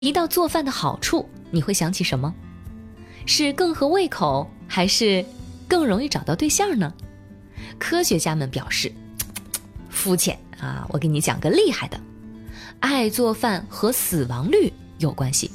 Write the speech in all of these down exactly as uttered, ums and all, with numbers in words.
提到做饭的好处，你会想起什么？是更合胃口，还是更容易找到对象呢？科学家们表示，肤浅啊！我给你讲个厉害的，爱做饭和死亡率有关系。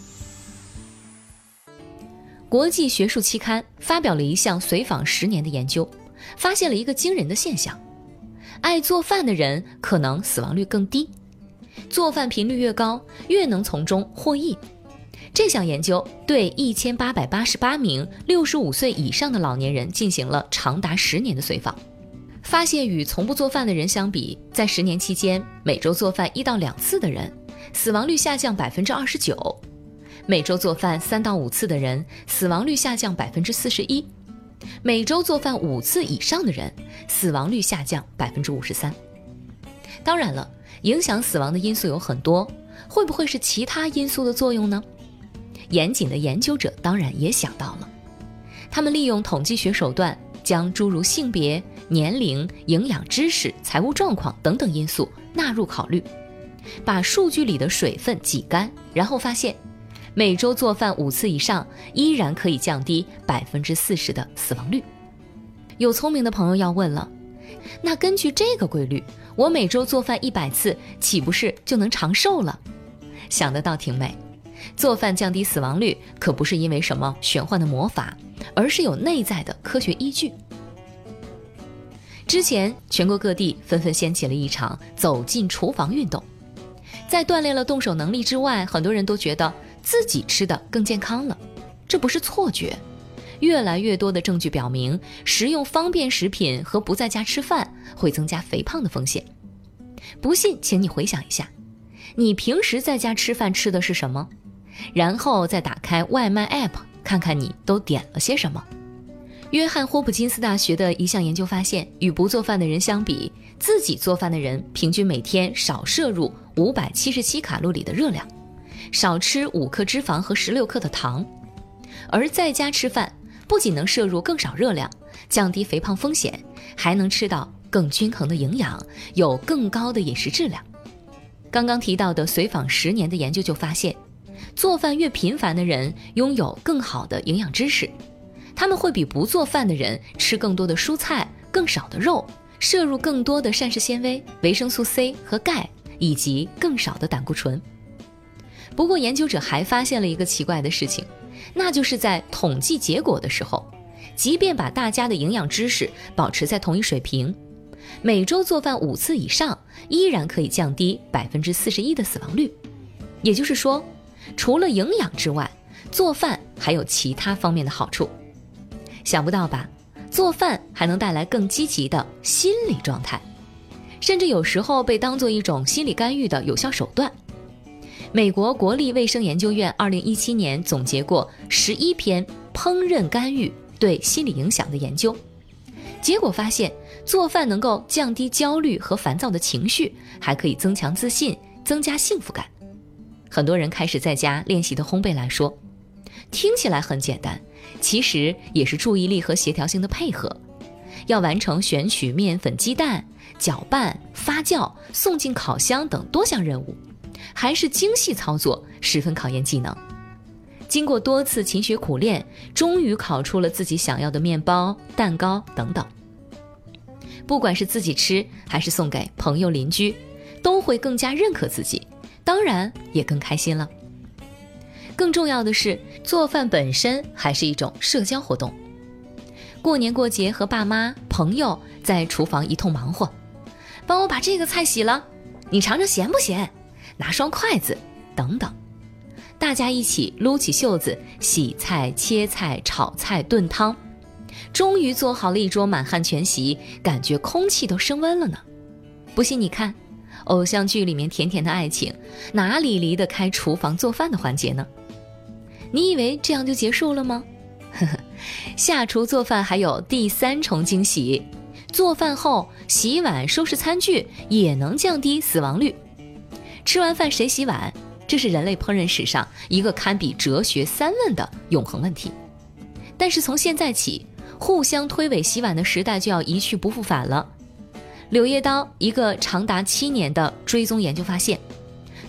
国际学术期刊发表了一项随访十年的研究，发现了一个惊人的现象：爱做饭的人可能死亡率更低，做饭频率越高，越能从中获益。这项研究对一千八百八十八名六十五岁以上的老年人进行了长达十年的随访，发现与从不做饭的人相比，在十年期间，每周做饭一到两次的人，死亡率下降百分之二十九；每周做饭三到五次的人，死亡率下降百分之四十一；每周做饭五次以上的人，死亡率下降百分之五十三。当然了，影响死亡的因素有很多，会不会是其他因素的作用呢？严谨的研究者当然也想到了，他们利用统计学手段，将诸如性别、年龄、营养知识、财务状况等等因素纳入考虑，把数据里的水分挤干，然后发现每周做饭五次以上依然可以降低百分之四十的死亡率。有聪明的朋友要问了，那根据这个规律，我每周做饭一百次，岂不是就能长寿了？想得倒挺美。做饭降低死亡率可不是因为什么玄幻的魔法，而是有内在的科学依据。之前全国各地纷纷掀起了一场走进厨房运动，在锻炼了动手能力之外，很多人都觉得自己吃的更健康了。这不是错觉，越来越多的证据表明，食用方便食品和不在家吃饭会增加肥胖的风险。不信，请你回想一下，你平时在家吃饭吃的是什么？然后再打开外卖 app， 看看你都点了些什么。约翰霍普金斯大学的一项研究发现，与不做饭的人相比，自己做饭的人平均每天少摄入五百七十七卡路里的热量，少吃五克脂肪和十六克的糖。而在家吃饭不仅能摄入更少热量，降低肥胖风险，还能吃到更均衡的营养，有更高的饮食质量。刚刚提到的随访十年的研究就发现，做饭越频繁的人拥有更好的营养知识，他们会比不做饭的人吃更多的蔬菜、更少的肉，摄入更多的膳食纤维、维生素 C 和钙，以及更少的胆固醇。不过研究者还发现了一个奇怪的事情，那就是在统计结果的时候，即便把大家的营养知识保持在同一水平，每周做饭五次以上依然可以降低百分之四十一的死亡率。也就是说，除了营养之外，做饭还有其他方面的好处。想不到吧？做饭还能带来更积极的心理状态，甚至有时候被当作一种心理干预的有效手段。美国国立卫生研究院二零一七年总结过十一篇烹饪干预对心理影响的研究，结果发现做饭能够降低焦虑和烦躁的情绪，还可以增强自信，增加幸福感。很多人开始在家练习的烘焙来说，听起来很简单，其实也是注意力和协调性的配合。要完成选取面粉、鸡蛋、搅拌、发酵、送进烤箱等多项任务，还是精细操作，十分考验技能。经过多次勤学苦练，终于烤出了自己想要的面包、蛋糕等等。不管是自己吃还是送给朋友邻居，都会更加认可自己，当然也更开心了。更重要的是，做饭本身还是一种社交活动。过年过节和爸妈、朋友在厨房一通忙活，帮我把这个菜洗了，你尝尝咸不咸，拿双筷子等等。大家一起撸起袖子，洗菜、切菜、炒菜、炖汤，终于做好了一桌满汉全席，感觉空气都升温了呢。不信你看，偶像剧里面甜甜的爱情，哪里离得开厨房做饭的环节呢？你以为这样就结束了吗？呵呵，下厨做饭还有第三重惊喜，做饭后洗碗收拾餐具也能降低死亡率。吃完饭谁洗碗？这是人类烹饪史上一个堪比哲学三问的永恒问题。但是从现在起，互相推诿洗碗的时代就要一去不复返了。柳叶刀一个长达七年的追踪研究发现，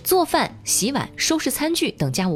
做饭、洗碗、收拾餐具等家务